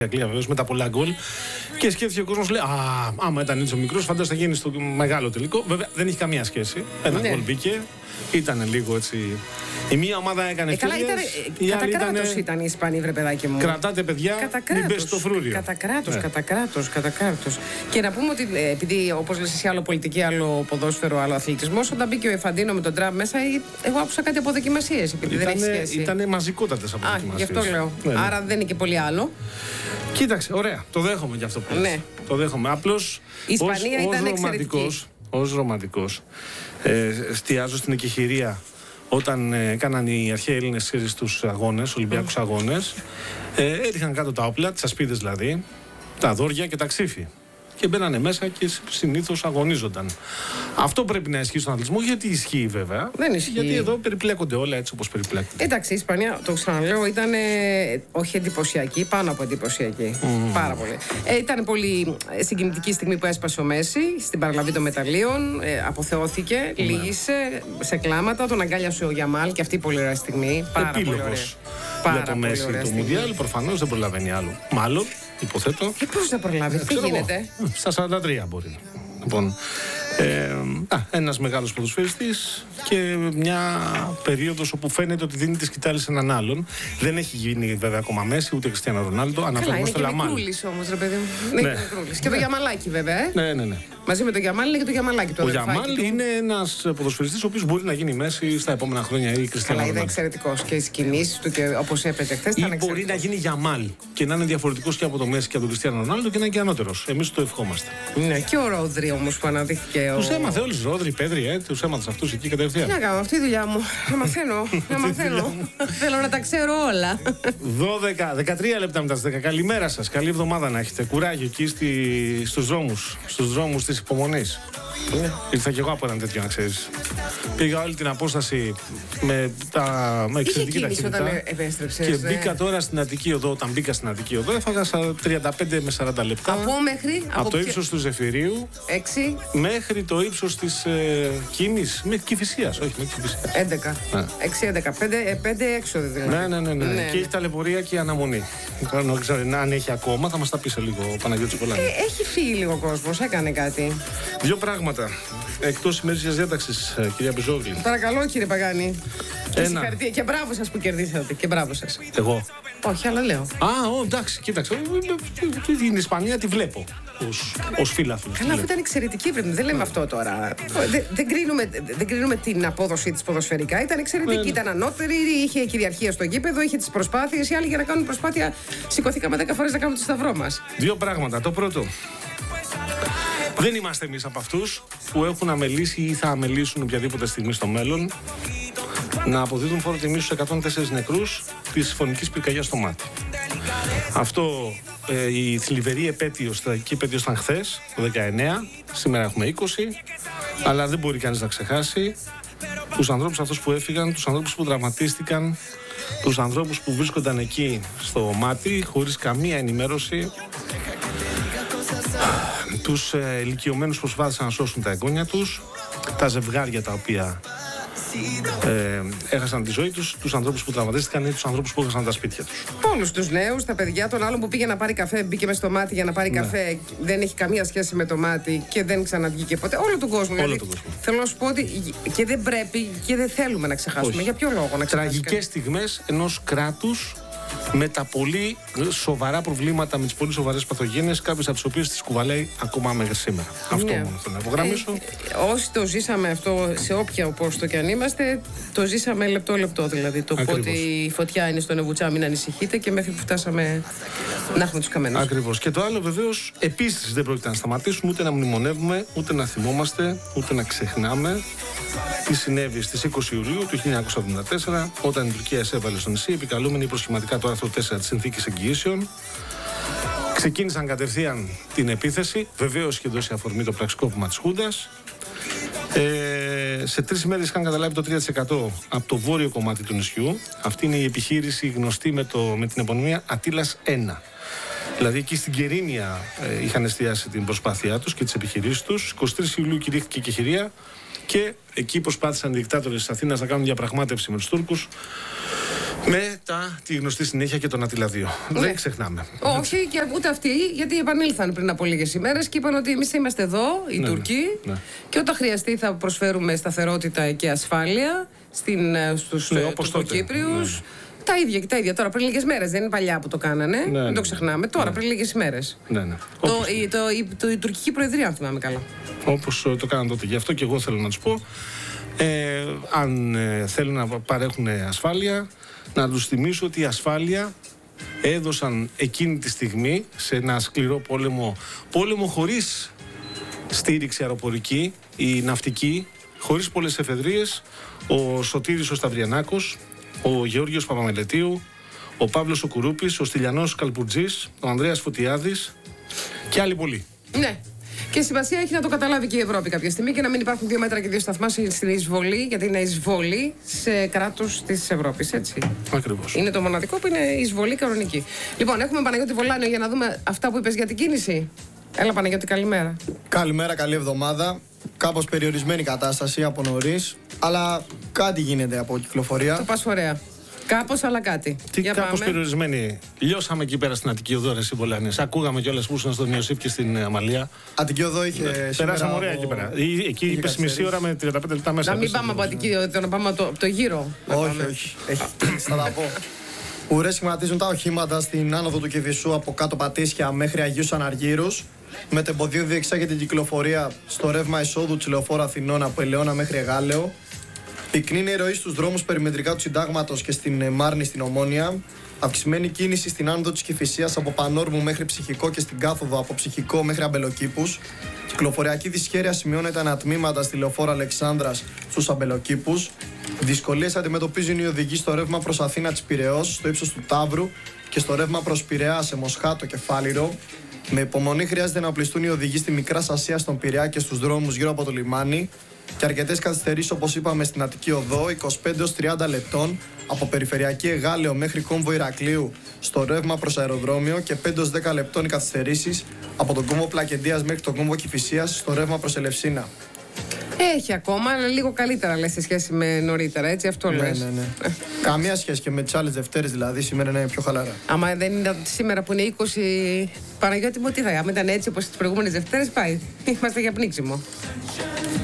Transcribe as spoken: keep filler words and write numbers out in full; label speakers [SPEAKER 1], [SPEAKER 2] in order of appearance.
[SPEAKER 1] Αγγλία βεβαίως με τα πολλά γκολ. Και σκέφτηκε ο κόσμος, λέει: Α, άμα ήταν έτσι ο μικρός, φαντάζομαι θα γίνει στο μεγάλο τελικό. Βέβαια δεν έχει καμία σχέση. Ένα γκολ ναι. μπήκε. Ήταν λίγο έτσι. Η μία ομάδα έκανε
[SPEAKER 2] ευκαιρίες,
[SPEAKER 1] ε, η
[SPEAKER 2] κατά
[SPEAKER 1] άλλη
[SPEAKER 2] κράτος
[SPEAKER 1] ήταν.
[SPEAKER 2] ήταν η Ισπανία, βρε παιδάκι μου.
[SPEAKER 1] Κρατάτε παιδιά, μην πέσει στο φρούριο.
[SPEAKER 2] Κατά κράτος,
[SPEAKER 1] ναι.
[SPEAKER 2] κατά κράτος, κατά κράτος. Και να πούμε ότι επειδή όπως λες εσύ, άλλο πολιτική, άλλο ποδόσφαιρο, άλλο αθλητισμός, όταν μπήκε ο Εφαντίνο με τον Τραμπ μέσα, εγώ άκουσα κάτι από δοκιμασίες. Επειδή
[SPEAKER 1] ήτανε,
[SPEAKER 2] δεν έχει σχέση.
[SPEAKER 1] Ήταν μαζικότατες από δοκιμασίες.
[SPEAKER 2] Γι' αυτό λέω. Ναι, ναι. Άρα δεν είναι και πολύ άλλο.
[SPEAKER 1] Κοίταξε, ωραία. Το δέχομαι γι' αυτό που λες.
[SPEAKER 2] Ναι.
[SPEAKER 1] Το δέχομαι. Απλώς ως ρομαντικός ε, εστιάζω στην εκεχηρία όταν ε, έκαναν οι αρχαίοι Έλληνες στους αγώνες, Ολυμπιακούς mm. αγώνες. Ε, έριχναν κάτω τα όπλα, τις ασπίδες δηλαδή, τα δόρια και τα ξύφη. Και μπαίνανε μέσα και συνήθως αγωνίζονταν. Αυτό πρέπει να ισχύει στον αθλητισμό, γιατί ισχύει βέβαια.
[SPEAKER 2] Δεν ισχύει.
[SPEAKER 1] Γιατί εδώ περιπλέκονται όλα έτσι όπως περιπλέκονται.
[SPEAKER 2] Εντάξει, η Ισπανία, το ξαναλέω, ήταν ε, όχι εντυπωσιακή, πάνω από εντυπωσιακή. Mm. Πάρα πολύ. Ε, ήταν πολύ συγκινητική στιγμή που έσπασε ο Μέση στην παραλαβή των μεταλλίων. Ε, αποθεώθηκε, mm. λύγησε σε κλάματα. Τον αγκάλιασε ο Γιαμάλ και αυτή η πολύ ωραία στιγμή. Πάρα
[SPEAKER 1] Επίλογος
[SPEAKER 2] πολύ ωραία. Πάρα
[SPEAKER 1] για το Μέση το Μουντιάλ, προφανώς δεν προλαβαίνει άλλο. Μάλλον. Υποθέτω.
[SPEAKER 2] Ε, πώς να προλάβει, τι γίνεται.
[SPEAKER 1] Στα σαράντα τρία μπορεί. Λοιπόν, ε, α, ένας μεγάλος ποδοσφαιριστής και μια περίοδος όπου φαίνεται ότι δίνει τη σκητάλη σε έναν άλλον. Δεν έχει γίνει βέβαια ακόμα Μέση, ούτε Κριστιάνο Ρονάλντο. Αναφέρομαι στο Λαμάλ. Είναι
[SPEAKER 2] και όμως, ρε παιδί μου. Ναι. Και το Γιαμαλάκι βέβαια. Ε?
[SPEAKER 1] Ναι, ναι, ναι.
[SPEAKER 2] Μαζί με το Γιαμάλ είναι και το Γιαμαλάκι του.
[SPEAKER 1] Ο Γιαμάλ είναι ένας ποδοσφαιριστής ο οποίος μπορεί να γίνει Μέση στα επόμενα χρόνια ή Κριστιάνο Ρονάλντο.
[SPEAKER 2] Είναι εξαιρετικός και οι κινήσεις του και όπως έπαιζε χθες.
[SPEAKER 1] Ή μπορεί να γίνει Γιαμάλ και να είναι διαφορετικός και από το Μέση και από τον Κριστιάνο Ρονάλντο και να είναι και ανώτερος. Εμείς το ευχόμαστε.
[SPEAKER 2] Ναι, και ο Ρόδρυ όμως που αναδείχθηκε.
[SPEAKER 1] Τους έμαθε όλους, Ρόδρυ, Πέδρυ, ε, τους έμαθες αυτούς εκεί κατευθείαν.
[SPEAKER 2] Τι να κάνω, αυτή η δουλειά μου. Να μαθαίνω. Να μαθαίνω. Θέλω να τα ξέρω όλα.
[SPEAKER 1] δώδεκα, δεκατρία λεπτά μετά τις δέκα. Καλημέρα σας. Καλή εβδομάδα να έχετε. Κουράγιο εκεί στη, στους δρόμους, στους δρόμους της υπομονής. Yeah. Ήρθα κι εγώ από έναν τέτοιο, να ξέρεις. Πήγα όλη την απόσταση με, τα, με εξαιρετική ταχύτητα. Και μπήκα ναι. τώρα στην Αττική Οδό. Όταν μπήκα στην Αττική Οδό, έφαγα τριάντα πέντε με σαράντα λεπτά.
[SPEAKER 2] Από μέχρι.
[SPEAKER 1] Από, από το ύψος του Ζεφυρίου.
[SPEAKER 2] έξι.
[SPEAKER 1] Μέχρι το ύψος της ε, Κίνης. Μέχρι Κηφισίας. Όχι, μέχρι Κηφισίας.
[SPEAKER 2] έντεκα. Ναι. έξι έντεκα. πέντε έξοδοι δηλαδή.
[SPEAKER 1] Ναι, ναι, ναι. ναι. ναι. Και έχει ταλαιπωρία και η αναμονή. Δεν ξέρω αν έχει ακόμα, θα μας τα πει σε λίγο ο Παναγιώτης Πολάνη.
[SPEAKER 2] Ε, έχει φύγει λίγο κόσμος, έκανε κάτι.
[SPEAKER 1] Δύο πράγματα. Εκτός ημέρησιας διάταξης, κυρία Μπιζόγλη.
[SPEAKER 2] Παρακαλώ, κύριε Παγάνη.
[SPEAKER 1] Ένα.
[SPEAKER 2] Και, και μπράβο σας που κερδίσατε. Και μπράβο σας.
[SPEAKER 1] Εγώ.
[SPEAKER 2] Όχι, αλλά λέω.
[SPEAKER 1] Α, ο, εντάξει, κοίταξε. Την Ισπανία τη βλέπω ως, ως φίλαθλο.
[SPEAKER 2] Καλά, αυτό ήταν εξαιρετική. Βρε, δεν λέμε αυτό τώρα. δεν, δεν, κρίνουμε, δεν κρίνουμε την απόδοση της ποδοσφαιρικά. Ήταν εξαιρετική. Ήταν ανώτερη, είχε κυριαρχία στο γήπεδο, είχε τις προσπάθειες. Οι άλλοι για να κάνουν προσπάθεια σηκωθήκαμε δέκα φορές να κάνουμε το σταυρό μας.
[SPEAKER 1] Δύο πράγματα. Το πρώτο. Δεν είμαστε εμείς από αυτούς που έχουν αμελήσει ή θα αμελήσουν οποιαδήποτε στιγμή στο μέλλον να αποδίδουν φόρο τιμή στους εκατόν τέσσερα νεκρούς της φωνικής πυρκαγιάς στο Μάτι. Αυτό ε, η θλιβερή επέτειος, τραγική επέτειος ήταν χθες, το δεκαεννέα, σήμερα έχουμε είκοσι, αλλά δεν μπορεί κανείς να ξεχάσει τους ανθρώπους αυτούς που έφυγαν, τους ανθρώπους που τραυματίστηκαν, τους ανθρώπους που βρίσκονταν εκεί στο Μάτι χωρίς καμία ενημέρωση, τους ε, ηλικιωμένους που προσπάθησαν να σώσουν τα εγγόνια τους, τα ζευγάρια τα οποία ε, έχασαν τη ζωή τους, τους ανθρώπους που τραυματίστηκαν ή τους ανθρώπους που έχασαν τα σπίτια τους.
[SPEAKER 2] Όλους τους νέους, τα παιδιά, τον άλλον που πήγε να πάρει καφέ, μπήκε μες στο Μάτι για να πάρει ναι. καφέ, δεν έχει καμία σχέση με το Μάτι και δεν ξαναβγήκε ποτέ. Όλο τον κόσμο.
[SPEAKER 1] Όλο
[SPEAKER 2] δηλαδή,
[SPEAKER 1] τον κόσμο.
[SPEAKER 2] Θέλω να σου πω ότι και δεν πρέπει και δεν θέλουμε να ξεχάσουμε. Όχι. Για ποιο λόγο να ξεχάσουμε.
[SPEAKER 1] Τραγικές στιγμές ενός κράτους με τα πολύ σοβαρά προβλήματα, με τις πολύ σοβαρές παθογένειες, κάποιες από τις οποίες τις κουβαλάει ακόμα μέχρι σήμερα. Ναι. Αυτό μόνο θέλω να υπογραμμίσω.
[SPEAKER 2] Ε, όσοι το ζήσαμε αυτό σε όποια πόστο και αν είμαστε, το ζήσαμε λεπτό-λεπτό. Δηλαδή το
[SPEAKER 1] Ακριβώς.
[SPEAKER 2] πότε η φωτιά είναι στο Νεβουτσά, μην ανησυχείτε, και μέχρι που φτάσαμε να έχουμε τους καμένους.
[SPEAKER 1] Ακριβώς. Και το άλλο βεβαίως, επίσης δεν πρόκειται να σταματήσουμε ούτε να μνημονεύουμε, ούτε να θυμόμαστε, ούτε να ξεχνάμε τι συνέβη στις είκοσι Ιουλίου του χίλια εννιακόσια εβδομήντα τέσσερα, όταν η Τουρκία εισέβαλε στο νησί, επικαλούμενη προσχηματικά το άρθρο τέσσερα της Συνθήκης Εγγυήσεων. Ξεκίνησαν κατευθείαν την επίθεση, βεβαίως είχε δώσει αφορμή το πραξικόπημα της Χούντας. Ε, σε τρεις ημέρες είχαν καταλάβει το τρία τοις εκατό από το βόρειο κομμάτι του νησιού. Αυτή είναι η επιχείρηση γνωστή με, το, με την επωνυμία Ατήλας ένα. Δηλαδή εκεί στην Κερίνια ε, είχαν εστιάσει την προσπάθειά τους και τις επιχειρήσεις τους. είκοσι τρεις Ιουλίου κηρύχθηκε η κεχηρία και εκεί προσπάθησαν οι δικτάτορες της Αθήνας να κάνουν διαπραγμάτευση με τους Τούρκους Μετά τη γνωστή συνέχεια και τον Αττila δύο. Ναι. Δεν ξεχνάμε.
[SPEAKER 2] Όχι, και ούτε αυτοί, γιατί επανήλθαν πριν από λίγες ημέρες και είπαν ότι εμείς είμαστε εδώ, οι
[SPEAKER 1] ναι,
[SPEAKER 2] Τούρκοι, ναι, ναι. και όταν χρειαστεί θα προσφέρουμε σταθερότητα και ασφάλεια στην, στους ναι, Τουρκοκύπριους. Ναι. Τα ίδια και τα ίδια. Τώρα πριν λίγες μέρες, δεν είναι παλιά που το κάνανε. Ναι, δεν ναι, το ξεχνάμε. Τώρα ναι, πριν λίγες ημέρες.
[SPEAKER 1] Ναι, ναι.
[SPEAKER 2] Το, η, το, η, το, η τουρκική προεδρία, αν θυμάμαι καλά.
[SPEAKER 1] Όπως το κάναν τότε. Γι' αυτό και εγώ θέλω να τους πω, ε, αν ε, θέλουν να παρέχουν ασφάλεια, να τους θυμίσω ότι η ασφάλεια έδωσαν εκείνη τη στιγμή σε ένα σκληρό πόλεμο, πόλεμο χωρίς στήριξη αεροπορική ή ναυτική, χωρίς πολλές εφεδρείες, ο Σωτήρης ο Σταυριανάκος, ο Γεώργιος Παπαμελετίου, ο Παύλος ο Κουρούπης, ο Στυλιανός Καλπουρτζής, ο Ανδρέας Φωτιάδης και άλλοι πολλοί.
[SPEAKER 2] Ναι. Και σημασία έχει να το καταλάβει και η Ευρώπη κάποια στιγμή και να μην υπάρχουν δύο μέτρα και δύο σταθμά στην εισβολή, γιατί είναι εισβολή σε κράτος της Ευρώπης, έτσι.
[SPEAKER 1] Ακριβώς.
[SPEAKER 2] Είναι το μοναδικό που είναι εισβολή κανονική. Λοιπόν, έχουμε Παναγιώτη Βολάνιο για να δούμε αυτά που είπες για την κίνηση. Έλα, Παναγιώτη, καλημέρα.
[SPEAKER 3] Καλημέρα, καλή εβδομάδα. Κάπως περιορισμένη κατάσταση από νωρίς, αλλά κάτι γίνεται από κυκλοφορία.
[SPEAKER 2] Το πας ωραία. Κάπως, αλλά κάτι.
[SPEAKER 1] Τι κάπως περιορισμένη. Λιώσαμε εκεί πέρα στην Αττική Οδό, ρε Συμπολάνες. Ακούγαμε κιόλας που ήσουν στον Ιωσήφ και στην Αμαλία.
[SPEAKER 3] Αττική Οδό είχε.
[SPEAKER 1] Ναι. Περάσαμε ωραία εκεί πέρα. Εκεί είπες μισή ώρα με τριάντα πέντε λεπτά μέσα.
[SPEAKER 2] Να μην πάμε από Αττική Οδό, να πάμε από το γύρο.
[SPEAKER 3] Όχι, όχι. Θα τα πω. Ουρές σχηματίζουν τα οχήματα στην άνοδο του Κηφισού από κάτω Πατήσια μέχρι Αγίους Αναργύρους. Μετεμποδίων διεξάγεται την κυκλοφορία στο ρεύμα εισόδου της Λεωφόρου Αθηνών από Ελαιώνα μέχρι Εγάλεο. Πυκνή είναι η ροή στους δρόμους περιμετρικά του Συντάγματος και στην Μάρνη στην Ομόνια. Αυξημένη κίνηση στην άνοδο της Κηφισίας από Πανόρμου μέχρι Ψυχικό και στην κάθοδο από Ψυχικό μέχρι Αμπελοκήπους. Κυκλοφοριακή δυσχέρεια σημειώνεται ανατμήματα στη Λεωφόρο Αλεξάνδρας στους Αμπελοκήπους. Δυσκολίες αντιμετωπίζουν οι οδηγοί στο ρεύμα προς Αθήνα της Πειραιώς, στο ύψος του Ταύρου και στο ρεύμα προς Πειραιά σε Μοσχάτο και Φάληρο. Με υπομονή χρειάζεται να οπλιστούν οι οδηγοί στη Μικρά Ασία, στον Πειραιά και στους δρόμους γύρω από το λιμάνι. Και αρκετές καθυστερήσεις, όπως είπαμε, στην Αττική Οδό, είκοσι πέντε έως τριάντα λεπτών από περιφερειακή Εγάλεο μέχρι κόμβο Ηρακλείου στο ρεύμα προς αεροδρόμιο και πέντε έως δέκα λεπτών οι καθυστερήσεις από τον κόμβο Πλακεντίας μέχρι τον κόμβο Κηφισίας στο ρεύμα προς Ελευσίνα.
[SPEAKER 2] Έχει ακόμα, αλλά λίγο καλύτερα λες σε σχέση με νωρίτερα, έτσι, αυτό
[SPEAKER 3] ναι,
[SPEAKER 2] λες.
[SPEAKER 3] Ναι, ναι. Καμία σχέση και με τις άλλες Δευτέρες, δηλαδή σήμερα είναι πιο χαλαρά.
[SPEAKER 2] Άμα δεν είναι σήμερα που είναι είκοσι, Παναγιώτη μου, τι θα, άμα ήταν έτσι όπως τις προηγούμενες Δευτέρες, πάει. Είμαστε για πνίξιμο.